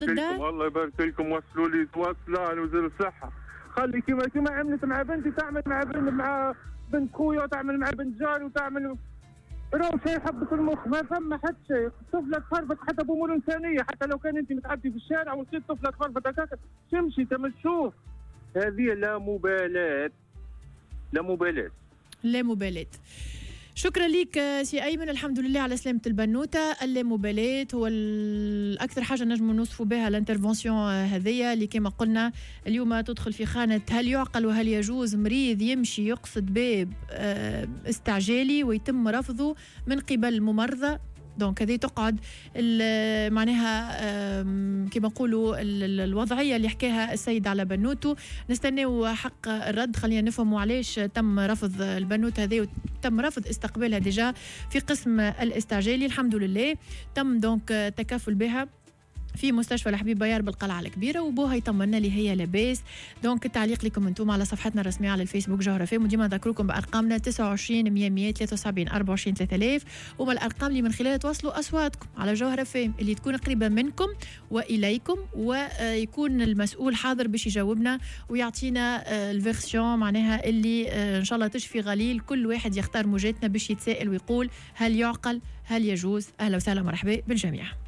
الدار. الله يبارك فيكم، وصلوا لي توصلوا لوزير الصحه، خلي كما عملت مع بنتي تعمل مع بنت خويا وتعمل مع بنت جاري وتعمل. راهو شيء حبة المخ، ما فما حتى شيء. طفلة تفرفط حتى بأمور إنسانية، حتى لو كان أنت متعدي في الشارع وصير طفلة تفرفط هكاك تمشي تمشوه. هذه لا مبالاة. شكرا ليك سي أيمن، الحمد لله على سلامة البنوتة. اللامبالاة هو الأكثر حاجة نجم نوصفوا بها الانترفونسيون هذية اللي كما قلنا اليوم تدخل في خانة هل يعقل وهل يجوز مريض يمشي يقصد باب استعجالي ويتم رفضه من قبل ممرضة. دونك هذه تقعد معناها كما نقولوا الوضعيه اللي حكاها السيد على بنوته. نستناو حق الرد، خلينا نفهموا علاش تم رفض البنوته هذه وتم رفض استقبالها ديجا في قسم الاستعجالي. الحمد لله تم دونك تكافل بها في مستشفى الحبيب بيار بالقلعة الكبيرة، وبوها يطمنا لي هي لاباس. دونك التعليق لكم انتم على صفحتنا الرسمية على الفيسبوك جوهرة فيم، وديما نذكركم بأرقامنا 29 100 73 24 3000، وما الأرقام اللي من خلالها توصلوا أصواتكم على جوهرة فيم اللي تكون قريبة منكم وإليكم، ويكون المسؤول حاضر باش يجاوبنا ويعطينا الفيرسيون معناها اللي إن شاء الله تشفي غليل. كل واحد يختار موجاتنا باش يتسائل ويقول هل يعقل هل يجوز. أهلا وسهلا مرحبا بالجميع.